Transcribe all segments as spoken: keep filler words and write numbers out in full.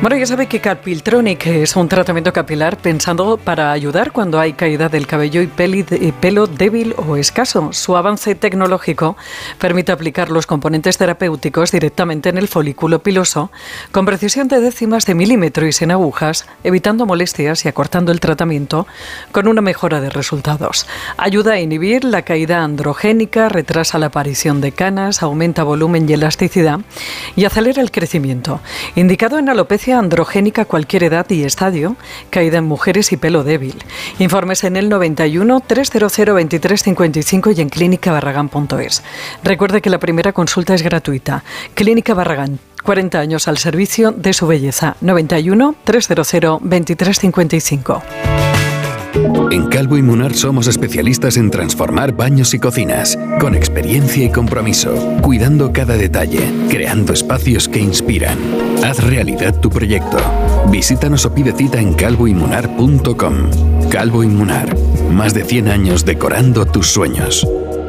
Bueno, ya sabe que Capiltronic es un tratamiento capilar pensando para ayudar cuando hay caída del cabello y peli de, pelo débil o escaso. Su avance tecnológico permite aplicar los componentes terapéuticos directamente en el folículo piloso con precisión de décimas de milímetro y sin agujas, evitando molestias y acortando el tratamiento con una mejora de resultados. Ayuda a inhibir la caída androgénica, retrasa la aparición de canas, aumenta volumen y elasticidad y acelera el crecimiento. Indicado en alopecia androgénica a cualquier edad y estadio, caída en mujeres y pelo débil. Informes en el noventa y uno, trescientos veintitrés cincuenta y cinco y en clínica barragán punto es. Recuerde que la primera consulta es gratuita. Clínica Barragán, cuarenta años al servicio de su belleza. noventa y uno, trescientos veintitrés cincuenta y cinco. En Calvo y Munar somos especialistas en transformar baños y cocinas, con experiencia y compromiso, cuidando cada detalle, creando espacios que inspiran. Haz realidad tu proyecto. Visítanos o pide cita en calvo y munar punto com. Calvo y Munar, más de cien años decorando tus sueños.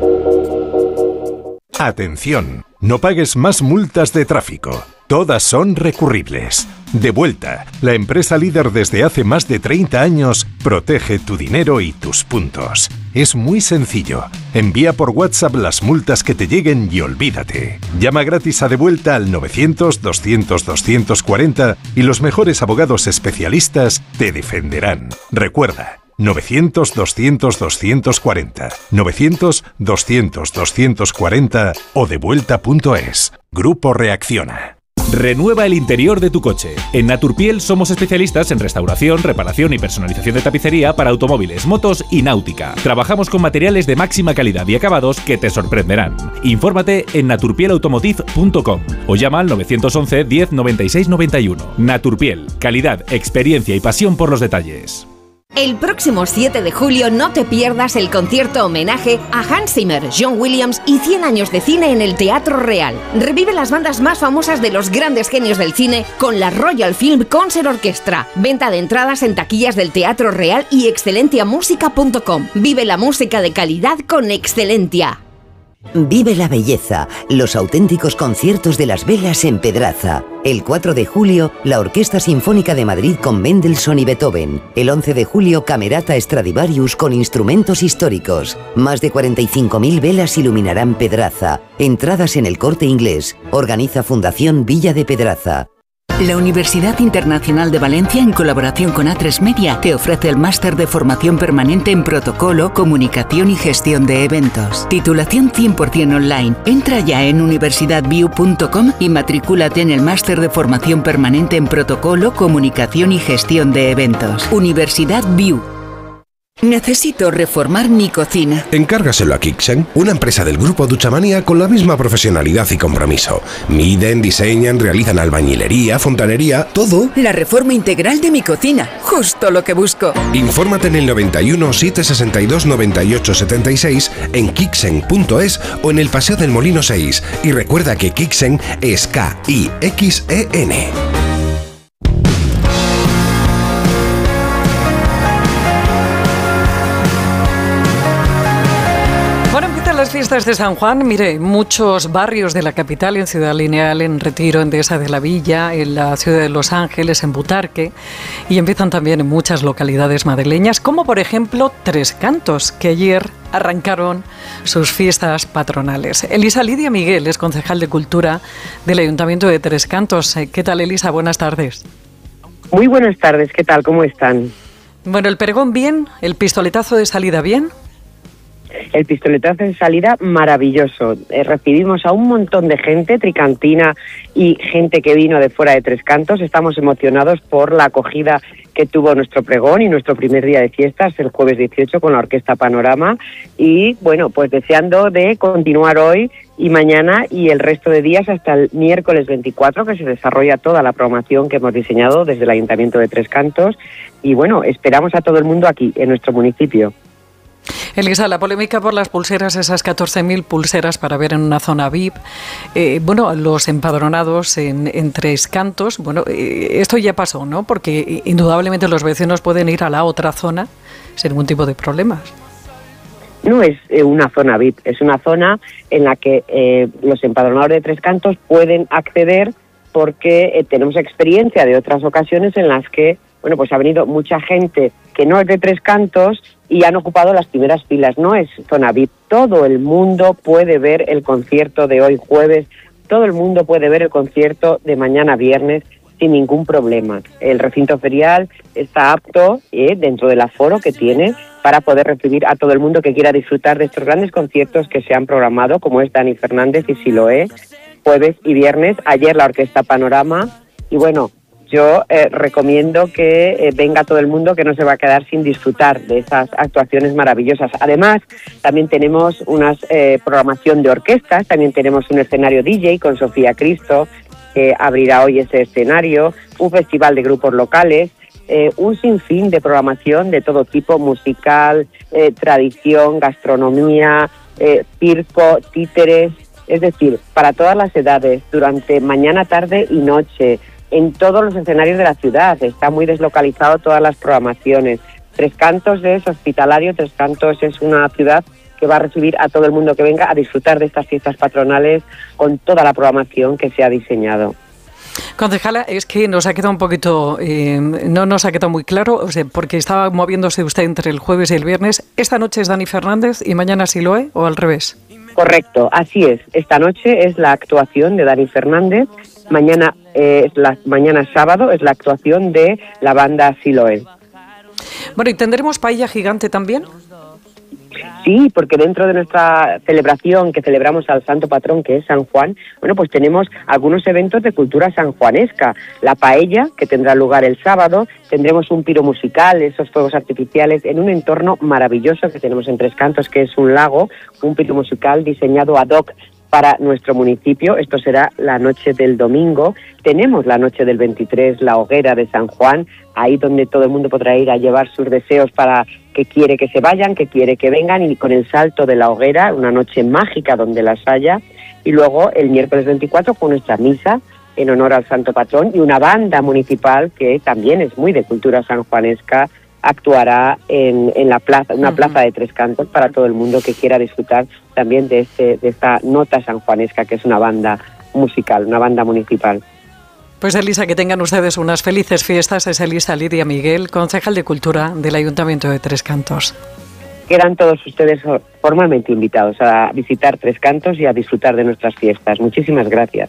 Atención, no pagues más multas de tráfico. Todas son recurribles. Devuelta, la empresa líder desde hace más de treinta años, protege tu dinero y tus puntos. Es muy sencillo. Envía por WhatsApp las multas que te lleguen y olvídate. Llama gratis a Devuelta al novecientos, doscientos, doscientos cuarenta y los mejores abogados especialistas te defenderán. Recuerda, novecientos, doscientos, doscientos cuarenta, novecientos, doscientos, doscientos cuarenta o devuelta punto es. Grupo Reacciona. Renueva el interior de tu coche. En Naturpiel somos especialistas en restauración, reparación y personalización de tapicería para automóviles, motos y náutica. Trabajamos con materiales de máxima calidad y acabados que te sorprenderán. Infórmate en naturpiel automotive punto com o llama al novecientos once, diez, noventa y seis, noventa y uno. Naturpiel, calidad, experiencia y pasión por los detalles. El próximo siete de julio no te pierdas el concierto homenaje a Hans Zimmer, John Williams y cien años de cine en el Teatro Real. Revive las bandas más famosas de los grandes genios del cine con la Royal Film Concert Orchestra. Venta de entradas en taquillas del Teatro Real y excelentia música punto com. Vive la música de calidad con Excelentia. Vive la belleza, los auténticos conciertos de las velas en Pedraza. El cuatro de julio, la Orquesta Sinfónica de Madrid con Mendelssohn y Beethoven. El once de julio, Camerata Stradivarius con instrumentos históricos. Más de cuarenta y cinco mil velas iluminarán Pedraza. Entradas en El Corte Inglés. Organiza Fundación Villa de Pedraza. La Universidad Internacional de Valencia, en colaboración con A tres Media, te ofrece el máster de formación permanente en protocolo, comunicación y gestión de eventos. Titulación cien por ciento online. Entra ya en universidad view punto com y matricúlate en el máster de formación permanente en protocolo, comunicación y gestión de eventos. Universidad View. Necesito reformar mi cocina. Encárgaselo a Kixen, una empresa del grupo Duchamanía con la misma profesionalidad y compromiso. Miden, diseñan, realizan albañilería, fontanería, todo. La reforma integral de mi cocina, justo lo que busco. Infórmate en el noventa y uno, setecientos sesenta y dos, noventa y ocho setenta y seis, en kixen punto es o en el Paseo del Molino seis. Y recuerda que Kixen es K I X E N. Las fiestas de San Juan, mire, muchos barrios de la capital, en Ciudad Lineal, en Retiro, en Dehesa de la Villa, en la ciudad de Los Ángeles, en Butarque, y empiezan también en muchas localidades madrileñas, como por ejemplo Tres Cantos, que ayer arrancaron sus fiestas patronales. Elisa Lidia Miguel es concejal de Cultura del Ayuntamiento de Tres Cantos. ¿Qué tal, Elisa? Buenas tardes. Muy buenas tardes, ¿qué tal? ¿Cómo están? Bueno, el pregón bien, el pistoletazo de salida bien. El pistoletazo de salida maravilloso. Eh, recibimos a un montón de gente, tricantina y gente que vino de fuera de Tres Cantos. Estamos emocionados por la acogida que tuvo nuestro pregón y nuestro primer día de fiestas, el jueves dieciocho, con la Orquesta Panorama. Y bueno, pues deseando de continuar hoy y mañana y el resto de días hasta el miércoles veinticuatro, que se desarrolla toda la programación que hemos diseñado desde el Ayuntamiento de Tres Cantos. Y bueno, esperamos a todo el mundo aquí, en nuestro municipio. Elisa, la polémica por las pulseras, esas catorce mil pulseras para ver en una zona V I P, eh, bueno, los empadronados en, en Tres Cantos, bueno, eh, esto ya pasó, ¿no? Porque indudablemente los vecinos pueden ir a la otra zona sin ningún tipo de problemas. No es eh, una zona V I P, es una zona en la que eh, los empadronados de Tres Cantos pueden acceder porque eh, tenemos experiencia de otras ocasiones en las que, bueno, pues ha venido mucha gente que no es de Tres Cantos y han ocupado las primeras filas. No es zona V I P, todo el mundo puede ver el concierto de hoy jueves, todo el mundo puede ver el concierto de mañana viernes sin ningún problema. El recinto ferial está apto eh, dentro del aforo que tiene para poder recibir a todo el mundo que quiera disfrutar de estos grandes conciertos que se han programado, como es Dani Fernández y Siloé, jueves y viernes. Ayer la Orquesta Panorama, y bueno, yo eh, recomiendo que eh, venga todo el mundo, que no se va a quedar sin disfrutar de esas actuaciones maravillosas. Además, también tenemos una eh, programación de orquestas, también tenemos un escenario D J con Sofía Cristo, que abrirá hoy ese escenario, un festival de grupos locales, eh, un sinfín de programación de todo tipo, musical, eh, tradición, gastronomía, eh, circo, títeres, es decir, para todas las edades, durante mañana, tarde y noche, en todos los escenarios de la ciudad. Está muy deslocalizado todas las programaciones. Tres Cantos es hospitalario, Tres Cantos es una ciudad que va a recibir a todo el mundo que venga a disfrutar de estas fiestas patronales con toda la programación que se ha diseñado. Concejala, es que nos ha quedado un poquito, eh, no nos ha quedado muy claro, o sea, porque estaba moviéndose usted entre el jueves y el viernes. ¿Esta noche es Dani Fernández y mañana Siloé o al revés? Correcto, así es. Esta noche es la actuación de Dani Fernández, mañana eh, es la mañana sábado es la actuación de la banda Siloé. Bueno, ¿y tendremos paella gigante también? Sí, porque dentro de nuestra celebración que celebramos al santo patrón, que es San Juan, bueno, pues tenemos algunos eventos de cultura sanjuanesca. La paella, que tendrá lugar el sábado, tendremos un piro musical, esos fuegos artificiales, en un entorno maravilloso que tenemos en Tres Cantos, que es un lago, un piro musical diseñado ad hoc para nuestro municipio. Esto será la noche del domingo. Tenemos la noche del veintitrés, la hoguera de San Juan, ahí donde todo el mundo podrá ir a llevar sus deseos para que quiere que se vayan, que quiere que vengan, y con el salto de la hoguera, una noche mágica donde las haya. Y luego el miércoles veinticuatro con nuestra misa en honor al santo patrón, y una banda municipal que también es muy de cultura sanjuanesca, actuará en, en la plaza, una uh-huh. plaza de Tres Cantos, para todo el mundo que quiera disfrutar también de, este, de esta nota sanjuanesca, que es una banda musical, una banda municipal. Pues Elisa, que tengan ustedes unas felices fiestas. Es Elisa Lidia Miguel, concejal de Cultura del Ayuntamiento de Tres Cantos. Quedan todos ustedes formalmente invitados a visitar Tres Cantos y a disfrutar de nuestras fiestas. Muchísimas gracias.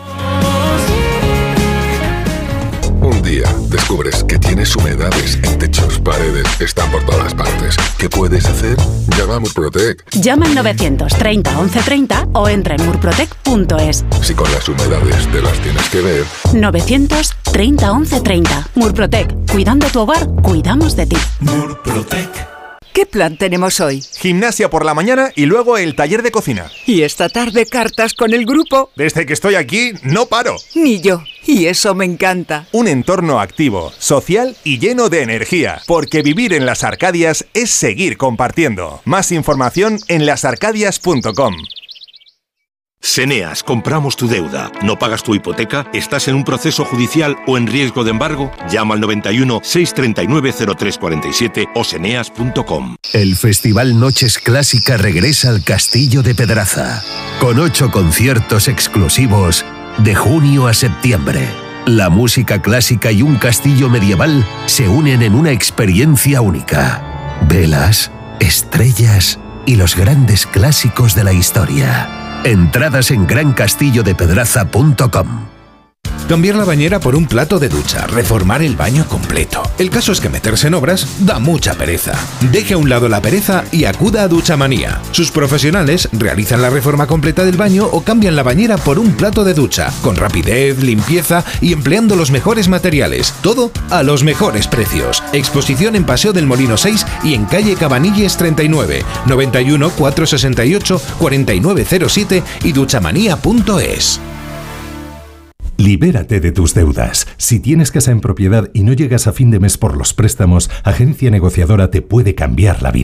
Un día descubres que tienes humedades en techos, paredes, están por todas partes. ¿Qué puedes hacer? Llama a Murprotec. Llama al novecientos treinta once treinta o entra en murprotec punto es. Si con las humedades te las tienes que ver. novecientos treinta once treinta. Murprotec. Cuidando tu hogar, cuidamos de ti. Murprotec. ¿Qué plan tenemos hoy? Gimnasia por la mañana y luego el taller de cocina. Y esta tarde cartas con el grupo. Desde que estoy aquí no paro. Ni yo. Y eso me encanta. Un entorno activo, social y lleno de energía. Porque vivir en las Arcadias es seguir compartiendo. Más información en las arcadias punto com. Seneas, compramos tu deuda. ¿No pagas tu hipoteca? ¿Estás en un proceso judicial o en riesgo de embargo? Llama al noventa y uno, seiscientos treinta y nueve, cero tres cuarenta y siete o seneas punto com. El Festival Noches Clásica regresa al Castillo de Pedraza, con ocho conciertos exclusivos de junio a septiembre. La música clásica y un castillo medieval se unen en una experiencia única. Velas, estrellas y los grandes clásicos de la historia. Entradas en gran castillo de pedraza punto com. Cambiar la bañera por un plato de ducha, reformar el baño completo. El caso es que meterse en obras da mucha pereza. Deje a un lado la pereza y acuda a Duchamanía. Sus profesionales realizan la reforma completa del baño o cambian la bañera por un plato de ducha, con rapidez, limpieza y empleando los mejores materiales. Todo a los mejores precios. Exposición en Paseo del Molino seis y en calle Cabanilles treinta y nueve, noventa y uno, cuatrocientos sesenta y ocho, cuarenta y nueve cero siete y duchamanía punto es. Libérate de tus deudas. Si tienes casa en propiedad y no llegas a fin de mes por los préstamos, Agencia Negociadora te puede cambiar la vida.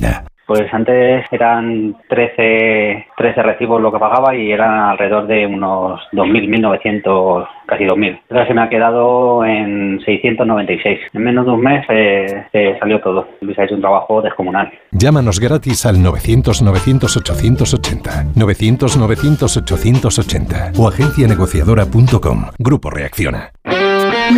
Pues antes eran trece, trece recibos lo que pagaba y eran alrededor de unos dos mil, mil novecientos, casi dos mil. Ahora se me ha quedado en seiscientos noventa y seis. En menos de un mes eh, se salió todo. Luis ha hecho un trabajo descomunal. Llámanos gratis al novecientos, novecientos, ochocientos ochenta, novecientos, novecientos, ochocientos ochenta o agencia negociadora punto com. Grupo Reacciona.